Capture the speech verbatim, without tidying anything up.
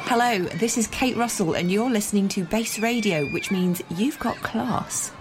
Hello, this is Kate Russell and you're listening to Base Radio, which means you've got class.